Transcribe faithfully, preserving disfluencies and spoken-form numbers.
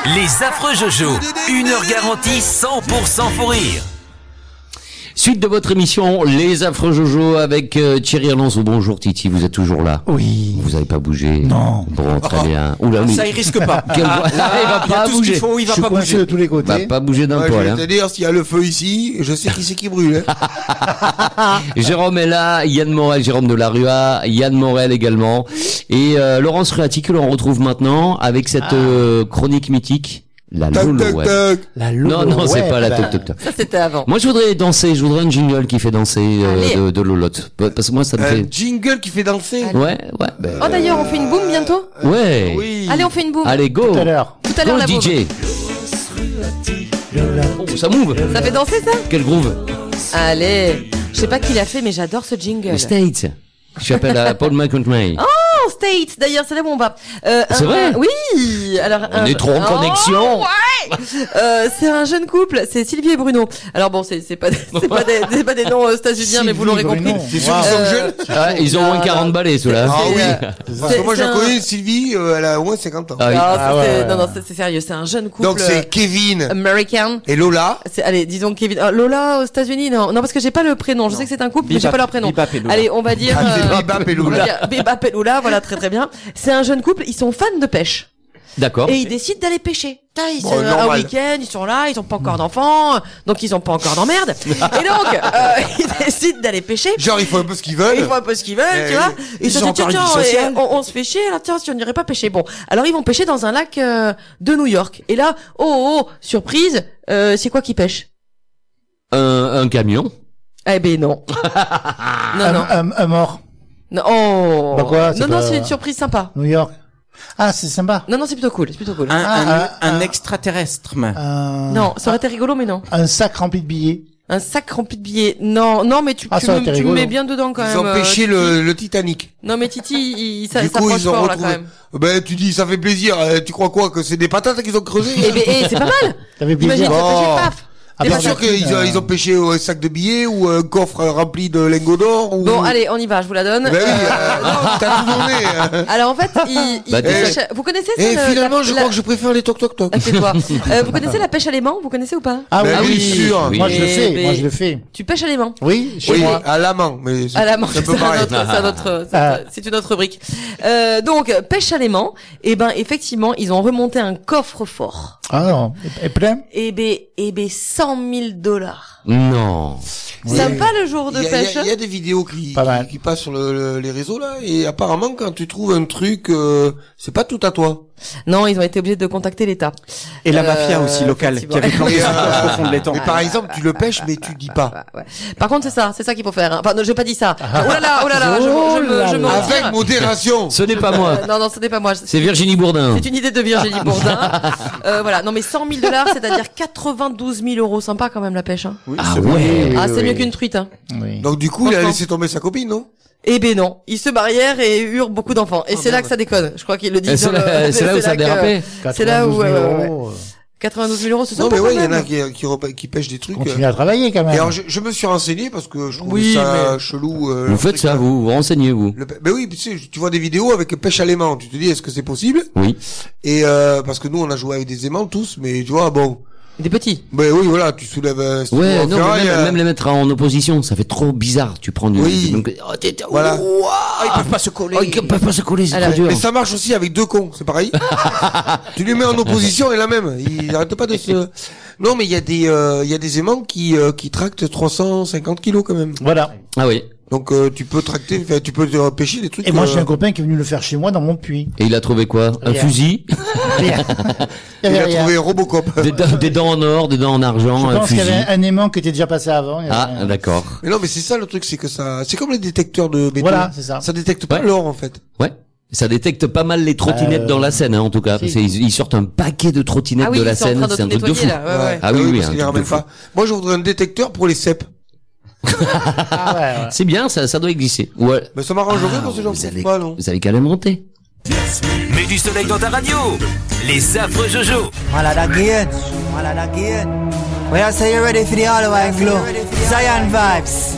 Les affreux Jojo, une heure garantie cent pour cent fou rire. Suite de votre émission Les Affreux Jojo avec euh, Thierry Alonso. Bonjour Titi, vous êtes toujours là? Oui. Vous n'avez pas bougé? Non. Bon, très bien. Oula, Ça, il risque pas. Quel... Ah, là, il va pas tout bouger. ce qu'il faut, il va Je suis pas coincé bouger. de tous les côtés. Va pas bouger d'un Ouais, poil. je Hein. vais te dire, s'il y a le feu ici, je sais qui c'est qui brûle. Hein. Jérôme est là, Yann Morel, Jérôme de la Rua, Yann Morel également. Et euh, Laurence Ruati que l'on retrouve maintenant avec cette Ah. euh, chronique mythique. La Tac, Lolo tac, Web. tac. La Non, non, c'est Web. pas la toc toc toc. Ça, c'était avant. Moi, je voudrais danser, je voudrais un jingle qui fait danser euh, Allez. de, de Lolotte. Parce que moi, ça me Un fait... jingle qui fait danser. Allez. Ouais, ouais. Ben, Oh, d'ailleurs, on fait une boum bientôt? ouais. Oui. Allez, on fait une boum. Allez, go. Tout à l'heure. Tout à l'heure, Go, la boum. D J. Oh, ça move. Ça fait danser, ça? Quel groove. Allez. Je sais pas qui l'a fait, mais j'adore ce jingle. Les States. Je m'appelle euh, Paul McCartney. Oh, States, d'ailleurs, c'est là où on va. Euh, C'est un- vrai Oui. Alors, On un- est trop en Oh, connexion. ouais. euh, c'est un jeune couple, c'est Sylvie et Bruno. Alors bon, c'est c'est pas c'est pas des c'est pas des noms euh, états-uniens, mais vous l'aurez Sylvie, compris. Bruno. C'est sûr Wow. qu'ils sont Euh, jeunes. Ah, ils ont Non, moins quarante non. balais, ceux-là. Ah c'est, oui. euh, Parce que moi, c'est je un- connais Sylvie, euh, elle a au moins cinquante ans. Ah oui. Ah, ça, Ah ouais, c'est- ouais, non, non, ouais. c'est c'est sérieux, c'est un jeune couple. Donc c'est Kevin euh, American. et Lola. C'est, allez, disons Kevin. Ah, Lola aux États-Unis, non, non, parce que j'ai pas le prénom. Je sais que c'est un couple, mais j'ai Bebop- pas leur prénom. Bebop et Lola. Allez, on va dire. Ah, c'est euh, Bebop et on va Lola. dire Bebop et Lola, voilà, très très bien. C'est un jeune couple, ils sont fans de pêche. D'accord. Et ils décident d'aller pêcher. Putain, ils Bon, sont un normal. week-end, ils sont là, ils ont pas encore d'enfants, donc ils ont pas encore d'emmerde. Et donc, euh, ils décident d'aller pêcher. Genre, ils font un peu ce qu'ils Et veulent. ils font un peu ce qu'ils veulent, Eh tu vois. oui. Ils Ils se ont disent, tiens, encore une tiens, vie et sociale. on, on se fait chier, alors tiens, si on n'irait pas pêcher. Bon, alors ils vont pêcher dans un lac euh, de New York. Et là, oh, oh, oh, surprise, euh, c'est quoi qui pêche? Un, un camion. Eh ben non. non, Un, non. un- un mort. non. Oh. Bah quoi, c'est non, non, pas- c'est une surprise sympa. New York. Ah, c'est sympa. Non, non, c'est plutôt cool, c'est plutôt cool. Un, Ah, un, ah, un ah. extraterrestre. mais. Un, Non, ça aurait été rigolo, mais non. un sac rempli de billets. Un sac rempli de billets. Non, non, mais tu, Ah, tu, ça aurait me, été tu me rigolo. mets bien dedans quand Ils même. ont euh, pêché Titi. le, le Titanic. Non, mais Titi, il, il, ça, Du ça coup, approche ils ont fort, là, quand retrouvé. même. Ben, tu dis, ça fait plaisir. Euh, Tu crois quoi? Que c'est des patates qu'ils ont creusées? Eh ben, eh, c'est pas mal. T'avais Imagine, plaisir. ça Oh. pêché, paf. Ah, Des Bien bah, sûr patates. qu'ils ont, ils ont pêché un sac de billets ou un coffre rempli de lingots d'or ou... Bon, allez, on y va, je vous la donne. Ben oui, Euh, euh, non. t'as tout donné. hein. Alors, en fait, il, il Bah, pêche- eh. vous connaissez ça? Et le- finalement, la- je la- crois que je préfère les toc toc toc. Ah, tais-toi. Euh, vous connaissez la pêche à l'aimant? Vous connaissez ou pas? Ah oui, Ben oui, oui, sûr. Oui. Moi, je le Eh fais. ben- Moi, je le fais. Tu pêches à l'aimant? Oui, chez Oui, moi. à l'amant, mais c'est À la manche, c'est un c'est peu un pareil. autre, c'est un autre, c'est Ah. c'est une autre rubrique. Euh, donc, pêche à l'aimant. Et ben, effectivement, ils ont remonté un coffre-fort. Ah non. Et, et plein? Et ben, et ben, cent mille dollars. Non. Sympa le jour de Il y, a, il y a- pêche. il y a des vidéos qui, Pas mal. qui, qui passent sur le, le- les réseaux là, et apparemment quand tu trouves un truc, euh, c'est pas tout à toi. Non, ils ont été obligés de contacter l'État. Et la Euh, mafia aussi locale qui avait effectivement. planté Mais, son euh, coffre au fond de l'étang. Mais par exemple, tu le pêches, mais tu dis pas. Ouais, ouais. Par contre, c'est ça, c'est ça qu'il faut faire. hein. Enfin, non, j'ai pas dit ça. Oh là là, oh là là, je, me- je me, je me Oh là là. retire. Avec modération. Ce n'est pas moi. Euh, non, non, ce n'est pas moi. C'est Virginie Bourdin. C'est une idée de Virginie Bourdin. euh, voilà. Non, mais cent mille dollars, c'est-à-dire quatre-vingt-douze mille euros. Sympa quand même la pêche. Hein. Ah c'est ouais. vrai. ah, oui, c'est oui. mieux qu'une truite. Hein. Oui. Donc du coup, il a Franchement. laissé tomber sa copine, non? Eh ben non, ils se marièrent et eurent beaucoup d'enfants. Et c'est là que ça déconne. Je crois qu'ils le Et disent. C'est dans le- là, c'est là où ça a que- dérapé. C'est là où, quatre-vingt-douze mille ouais, ouais, euros, euh, quatre-vingt-douze mille euros, c'est Non, sympa mais ouais, quand il y en a même. qui, qui, repa- qui pêchent des trucs. Continue euh. à travailler quand Et même. alors, je, je me suis renseigné parce que je trouve Oui, ça mais- chelou. euh, Vous le faites truc, ça, là. vous, vous renseignez, vous. Le, ben oui, tu sais, tu vois des vidéos avec pêche à l'aimant. Tu te dis, est-ce que c'est possible? Oui. Et euh, parce que nous, on a joué avec des aimants tous, mais tu vois, bon. Des petits. Ben oui, voilà, tu soulèves. euh, si tu Ouais, vois, non, ferraille, mais même, euh, même les mettre en opposition, ça fait trop bizarre. Tu prends du... Oui. Donc, oh, t'es- t'es- Voilà. Ouah. Ah, ils peuvent pas se coller. Oh, ils peuvent pas se coller, c'est Alors, trop dur. Mais ça marche aussi avec deux cons, c'est pareil. Tu les mets en opposition et la même. Ils arrêtent pas de se. Non, mais il y a des, euh, il y a des aimants qui, euh, qui tractent trois cent cinquante kilos quand même. Voilà. Ah oui. Donc euh, tu peux tracter, enfin, tu peux euh, pêcher des trucs. Et moi, euh, j'ai un copain qui est venu le faire chez moi dans mon puits. Et il a trouvé quoi? Un Rien. fusil, Rien. Il y Il avait a rien. trouvé Robocop. des, dents- des dents en or, des dents en argent, Je un pense qu'il y fusil. avait un aimant qui était déjà passé avant. il y avait Ah, rien. d'accord. Mais non, mais c'est ça le truc, c'est que ça, c'est comme les détecteurs de béton. Voilà, c'est ça. Ça détecte pas Ouais. l'or en fait. Ouais. Ça détecte pas mal les trottinettes Euh, dans la Seine, hein, en tout cas. si. Parce qu'ils ils sortent un paquet de trottinettes Ah oui, de la ils sont en Seine. train de C'est un tout truc de fou. nettoyer, là. Ouais, ouais. Ah oui, oui, parce un qu'ils les truc de ramènent fou. pas. Moi, je voudrais un détecteur pour les cèpes. Ah ouais, ouais. C'est bien, ça, ça doit exister. Ouais. Mais ça m'arrangerait Ah, parce que j'en vous trouve avez, pas, non. vous avez qu'à l'inventer. Mets du soleil dans ta radio. Les affreux Jojo. Voilà that again. Voilà that again. Well, I say you're ready for the Halloween glow. Zion vibes.